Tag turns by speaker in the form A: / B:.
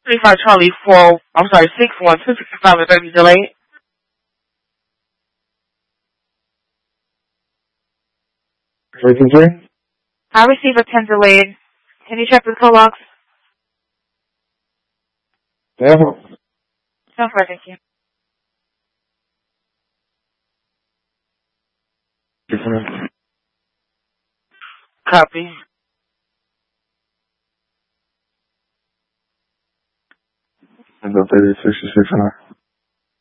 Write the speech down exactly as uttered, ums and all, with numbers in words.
A: twenty-five Charlie four, I'm sorry, six one two six five and thirty delayed.
B: Everything clear?
A: I received a ten delayed. Can you check the call logs?
B: Yeah.
A: No, further, thank you. Copy.
B: And the thirty sixty-six and